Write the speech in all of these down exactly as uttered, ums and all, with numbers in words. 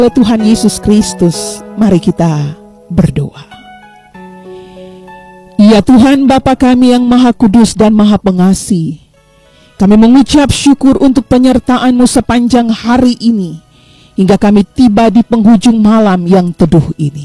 Oleh Tuhan Yesus Kristus, mari kita berdoa. Ya Tuhan Bapa kami yang Maha Kudus dan Maha Pengasih, kami mengucap syukur untuk penyertaan-Mu sepanjang hari ini, hingga kami tiba di penghujung malam yang teduh ini.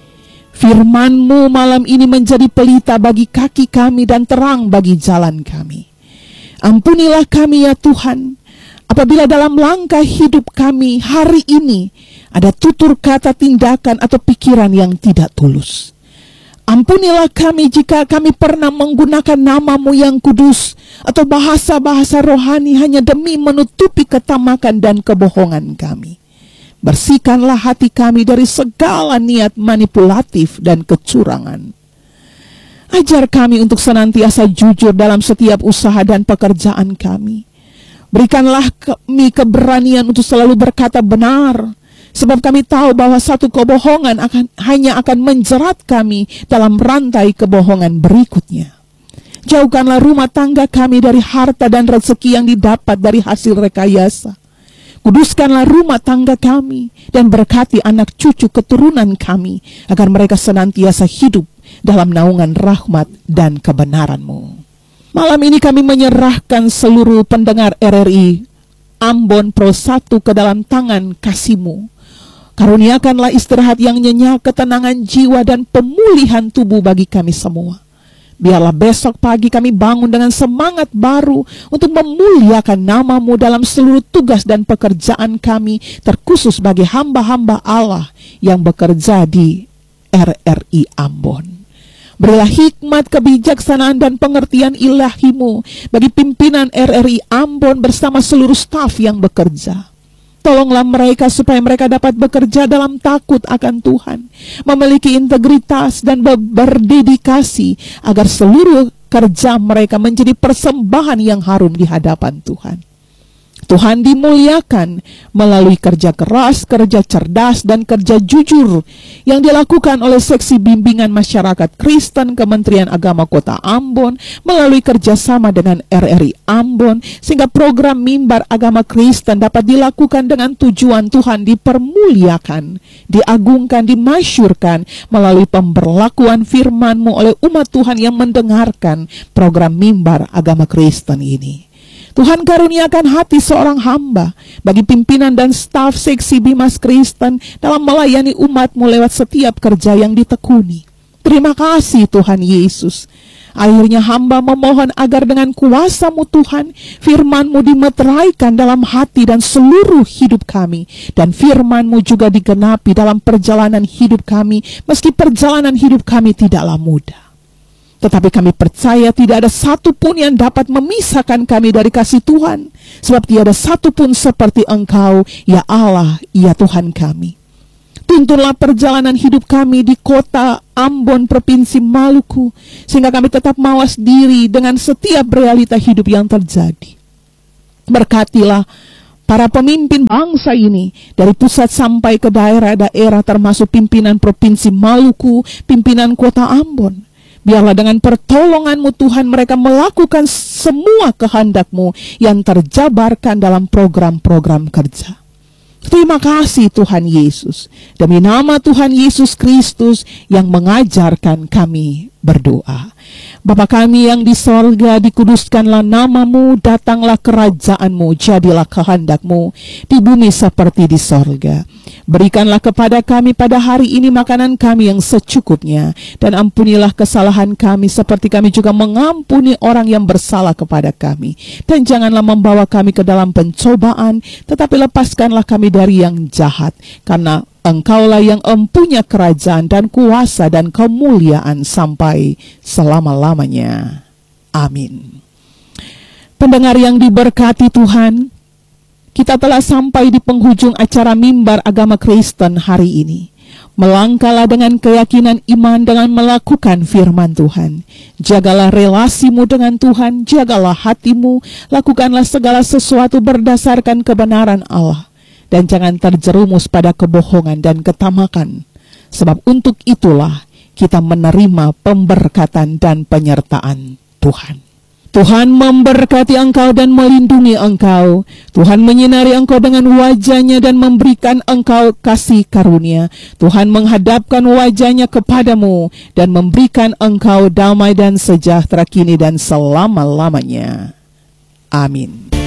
Firman-Mu malam ini menjadi pelita bagi kaki kami dan terang bagi jalan kami. Ampunilah kami ya Tuhan, apabila dalam langkah hidup kami hari ini ada tutur kata, tindakan, atau pikiran yang tidak tulus. Ampunilah kami jika kami pernah menggunakan nama-Mu yang kudus atau bahasa-bahasa rohani hanya demi menutupi ketamakan dan kebohongan kami. Bersihkanlah hati kami dari segala niat manipulatif dan kecurangan. Ajar kami untuk senantiasa jujur dalam setiap usaha dan pekerjaan kami. Berikanlah kami keberanian untuk selalu berkata benar, sebab kami tahu bahwa satu kebohongan akan, hanya akan menjerat kami dalam rantai kebohongan berikutnya. Jauhkanlah rumah tangga kami dari harta dan rezeki yang didapat dari hasil rekayasa. Kuduskanlah rumah tangga kami dan berkati anak cucu keturunan kami, agar mereka senantiasa hidup dalam naungan rahmat dan kebenaran-Mu. Malam ini kami menyerahkan seluruh pendengar R R I Ambon Pro satu ke dalam tangan kasih-Mu. Karuniakanlah istirahat yang nyenyak, ketenangan jiwa, dan pemulihan tubuh bagi kami semua. Biarlah besok pagi kami bangun dengan semangat baru untuk memuliakan nama-Mu dalam seluruh tugas dan pekerjaan kami, terkhusus bagi hamba-hamba Allah yang bekerja di R R I Ambon. Berilah hikmat, kebijaksanaan, dan pengertian ilahi-Mu bagi pimpinan R R I Ambon bersama seluruh staf yang bekerja. Tolonglah mereka supaya mereka dapat bekerja dalam takut akan Tuhan, memiliki integritas dan berdedikasi, agar seluruh kerja mereka menjadi persembahan yang harum di hadapan Tuhan. Tuhan dimuliakan melalui kerja keras, kerja cerdas, dan kerja jujur yang dilakukan oleh Seksi Bimbingan Masyarakat Kristen Kementerian Agama Kota Ambon melalui kerjasama dengan R R I Ambon, sehingga program Mimbar Agama Kristen dapat dilakukan dengan tujuan Tuhan dipermuliakan, diagungkan, dimasyurkan melalui pemberlakuan firman-Mu oleh umat Tuhan yang mendengarkan program Mimbar Agama Kristen ini. Tuhan karuniakan hati seorang hamba bagi pimpinan dan staf Seksi Bimas Kristen dalam melayani umat-Mu lewat setiap kerja yang ditekuni. Terima kasih Tuhan Yesus. Akhirnya hamba memohon agar dengan kuasa-Mu Tuhan, firman-Mu dimeteraikan dalam hati dan seluruh hidup kami, dan firman-Mu juga digenapi dalam perjalanan hidup kami, meski perjalanan hidup kami tidaklah mudah. Tetapi kami percaya tidak ada satupun yang dapat memisahkan kami dari kasih Tuhan, sebab tiada satupun seperti Engkau, ya Allah, ya Tuhan kami. Tuntunlah perjalanan hidup kami di kota Ambon, Provinsi Maluku, sehingga kami tetap mawas diri dengan setiap realita hidup yang terjadi. Berkatilah para pemimpin bangsa ini, dari pusat sampai ke daerah-daerah, termasuk pimpinan Provinsi Maluku, pimpinan kota Ambon. Biarlah dengan pertolongan-Mu Tuhan mereka melakukan semua kehendak-Mu yang terjabarkan dalam program-program kerja. Terima kasih Tuhan Yesus. Demi nama Tuhan Yesus Kristus yang mengajarkan kami berdoa. Bapa kami yang di sorga, dikuduskanlah nama-Mu, datanglah kerajaan-Mu, jadilah kehendak-Mu di bumi seperti di sorga. Berikanlah kepada kami pada hari ini makanan kami yang secukupnya, dan ampunilah kesalahan kami seperti kami juga mengampuni orang yang bersalah kepada kami. Dan janganlah membawa kami ke dalam pencobaan, tetapi lepaskanlah kami dari yang jahat, karena Engkaulah yang empunya kerajaan dan kuasa dan kemuliaan sampai selama-lamanya. Amin. Pendengar yang diberkati Tuhan, kita telah sampai di penghujung acara Mimbar Agama Kristen hari ini. Melangkahlah dengan keyakinan iman dengan melakukan firman Tuhan. Jagalah relasimu dengan Tuhan, jagalah hatimu, lakukanlah segala sesuatu berdasarkan kebenaran Allah. Dan jangan terjerumus pada kebohongan dan ketamakan, sebab untuk itulah kita menerima pemberkatan dan penyertaan Tuhan. Tuhan memberkati engkau dan melindungi engkau. Tuhan menyinari engkau dengan wajah-Nya dan memberikan engkau kasih karunia. Tuhan menghadapkan wajah-Nya kepadamu dan memberikan engkau damai dan sejahtera kini dan selama-lamanya. Amin.